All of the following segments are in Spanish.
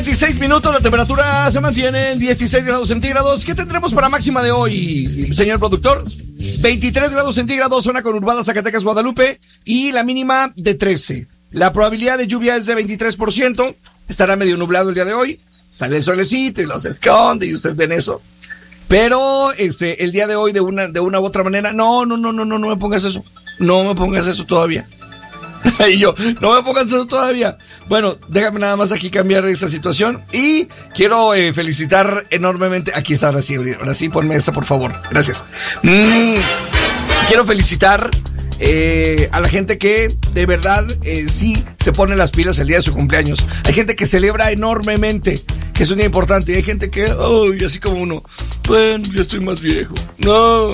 26 minutos, la temperatura se mantiene en 16 grados centígrados. ¿Qué tendremos para máxima de hoy, señor productor? 23 grados centígrados, zona conurbada Zacatecas, Guadalupe, y la mínima de 13. La probabilidad de lluvia es de 23%. Estará medio nublado el día de hoy. Sale el solecito y los esconde y usted ven eso. Pero el día de hoy de una u otra manera, no me pongas eso. No me pongas eso todavía. Y yo, no me pongas eso todavía. Bueno, déjame nada más aquí cambiar esa situación. Y quiero felicitar enormemente. Aquí está, ahora sí, ponme esta, por favor. Gracias. Quiero felicitar a la gente que de verdad sí se pone las pilas el día de su cumpleaños. Hay gente que celebra enormemente, que es un día importante. Y hay gente que, así como uno, bueno, yo estoy más viejo. No,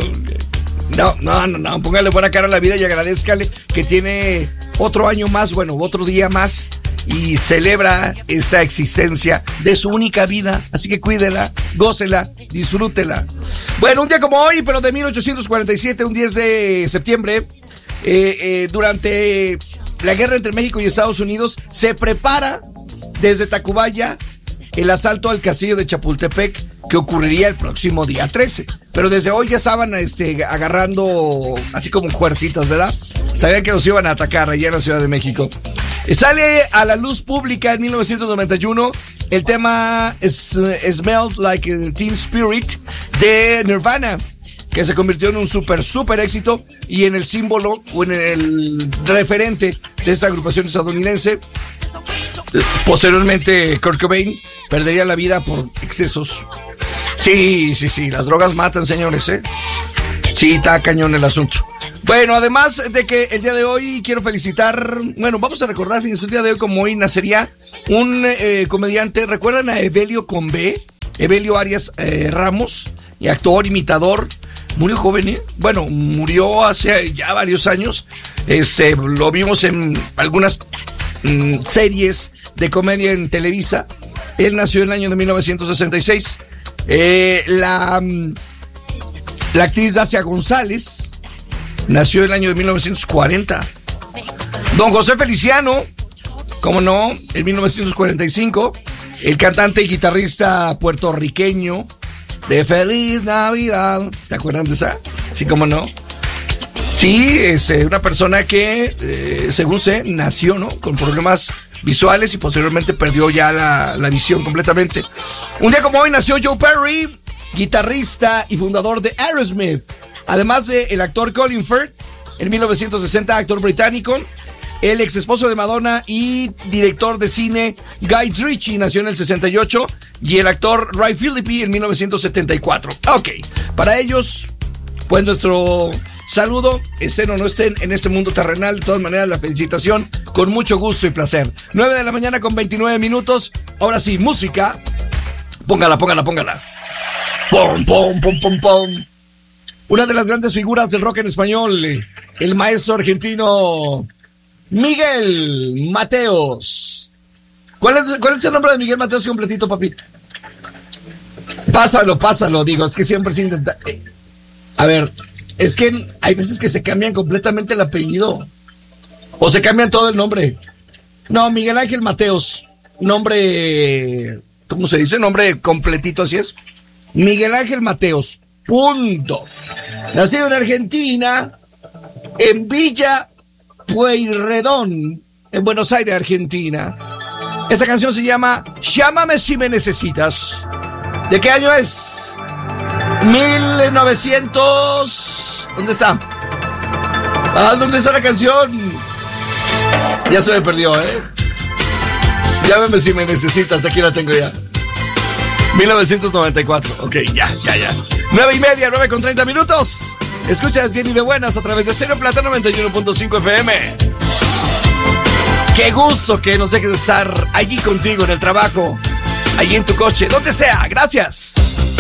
póngale buena cara a la vida y agradézcale que tiene otro año más, bueno, otro día más, y celebra esta existencia de su única vida. Así que cuídela, gócela, disfrútela. Bueno, un día como hoy, pero de 1847, un 10 de septiembre, durante la guerra entre México y Estados Unidos, se prepara desde Tacubaya el asalto al castillo de Chapultepec, que ocurriría el próximo día 13. Pero desde hoy ya estaban agarrando así como juercitas, ¿verdad? Sabían que nos iban a atacar allá en la Ciudad de México. Sale a la luz pública en 1991 el tema Smells Like Teen Spirit de Nirvana, que se convirtió en un súper éxito y en el símbolo o en el referente de esta agrupación estadounidense. Posteriormente, Kurt Cobain perdería la vida por excesos. Sí, las drogas matan, señores, Sí, está cañón el asunto. Bueno, además de que el día de hoy quiero felicitar, bueno, vamos a recordar, fíjense, el día de hoy como hoy nacería un comediante. ¿Recuerdan a Evelio Convé? Evelio Arias Ramos, y actor, imitador. Murió joven, Bueno, murió hace ya varios años. Lo vimos en algunas series de comedia en Televisa. Él nació en el año de 1966. La actriz Dacia González nació en el año de 1940. Don José Feliciano, como no, en 1945. El cantante y guitarrista puertorriqueño de Feliz Navidad. ¿Te acuerdan de esa? Sí, como no. Sí, es una persona que, según sé, nació, ¿no?, con problemas visuales y posteriormente perdió ya la visión completamente. Un día como hoy nació Joe Perry, guitarrista y fundador de Aerosmith. Además de el actor Colin Firth, en 1960, actor británico. El ex esposo de Madonna y director de cine Guy Ritchie nació en el 68. Y el actor Ray Phillippe en 1974. Ok, para ellos, pues nuestro saludo, estén o no estén en este mundo terrenal. De todas maneras, la felicitación con mucho gusto y placer. 9 de la mañana con 29 minutos. Ahora sí, música. Póngala. Pom, pom, pom, pom, pom. Una de las grandes figuras del rock en español, el maestro argentino Miguel Mateos. ¿Cuál es el nombre de Miguel Mateos completito, papi? Pásalo, digo, es que siempre se intenta. A ver, es que hay veces que se cambian completamente el apellido. O se cambian todo el nombre. No, Miguel Ángel Mateos. Nombre, ¿cómo se dice? Nombre completito, así es. Miguel Ángel Mateos. Punto. Nacido en Argentina, en Villa Pueyrredón, en Buenos Aires, Argentina. Esta canción se llama Llámame si me necesitas. ¿De qué año es? 1900... ¿Dónde está? ¿Dónde está la canción? Ya se me perdió, Llámame si me necesitas, aquí la tengo ya. 1994, ok, ya. 9:30, 9:30 minutos. Escuchas bien y de buenas a través de Stereo Plata 91.5 FM. Qué gusto que nos dejes estar allí contigo en el trabajo, allí en tu coche, donde sea. Gracias.